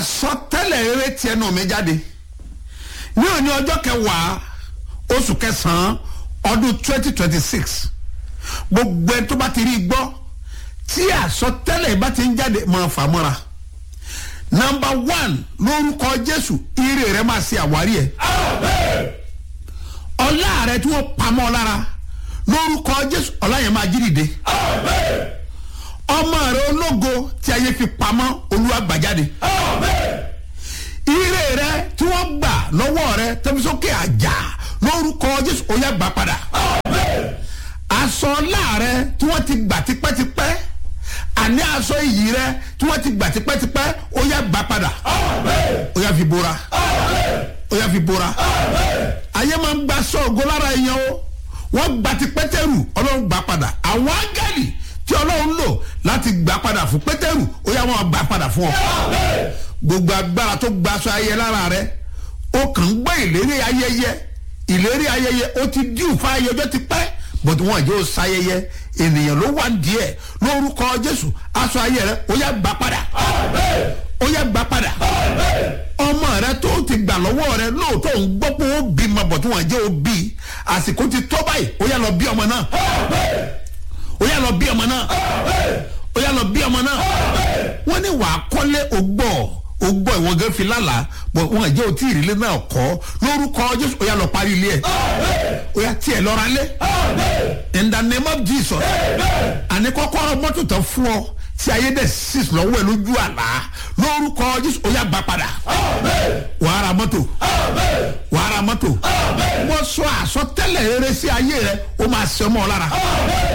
àsọtẹ́lẹ̀ rere tiẹ̀ náà mi jáde ní òní ọjọ́ kẹwàá oṣù kẹsàn-án ọdún 2026 gbogbo ẹni tó bá ti rí gbọ́ tí àsọtẹ́lẹ̀ bá ti ń jáde máa fà mọ́ra. Number 1 lórúkọ Jésù ire rẹ máa ṣe àwárí ẹ. Ọlá rẹ tí wọ́n pamọ́ lára lórúkọ Jésù ọlá yẹn máa jí dìde. Ọmọ rẹ ológo tí ayé fi pamọ́ Olúwa gbà jáde. Ire rẹ tí wọ́n gbà lọ́wọ́ rẹ tẹ́bísókè àjà lórúkọ Jésù ó yá gbà padà. Aṣọ ọlá rẹ tí wọ́n ti gbà tipẹ́tipẹ́ àní aṣọ iyì rẹ tí wọ́n ti gbà tipẹ́tipẹ́ ó yá gbà padà. Ó yá fi bora. Ó yá fi bora. Ayé máa ń gba sọ́ọ̀gọ́ lára èèyàn o wọ́n gba ti Pétérù Ọlọ́run gbà padà. Àwọn áńgẹ́lì tí Ọlọ́run lò láti gbà padà fún Pétérù ó yá wọn gbà padà fún ọ. Gbogbo agbára tó gba aṣọ ayẹyẹ lára rẹ ó kàn ń gbọ́ ìlérí ayẹyẹ ó ti díù fún ayẹyẹ ọjọ́ ti pẹ́ bọ̀dù wọn jẹ́ ó sayẹyẹ ènìyàn ló wà díẹ̀ lórúkọ Jésù aṣọ ayẹyẹ rẹ ó yá gbà padà. Ó yá gbà padà. Ọmọ rẹ tó ti gbà lọ́wọ́ rẹ lóòótọ́ ń gbọ́ pé ó bí ma bọ̀dù wọn jẹ́ ó bí àsìkò ti tó báyìí ó yá lọ bí ọmọ náà. Ó yá lọ bí ọmọ náà. Ó yá lọ bí ọmọ náà. Wọ́n ní wàá kọ́lé ògbọ́ ìwọ̀n gẹ́ fi lálàá bọ̀ wọn jẹ́ òtí ìrìlẹ̀ náà kọ́ lórúkọ Jésù ó yá lọ parí ilé ẹ̀. Ó yá tiẹ̀ lọ́ra lé. In the name of Jesus. Àní kọ́kọ́rọ́ mọ́tò tán fún ọ tí ayé dẹ̀ sís lọ́wọ́ ẹ̀ lójú àlá lórúkọ Jésù ó yá gbà padà. Wàá ra mọ́tò. Wàá ra mọ́tò. Wọ́n sọ àsọtẹ́lẹ̀ rere sí ayé rẹ ó máa ṣe ọmọ lára.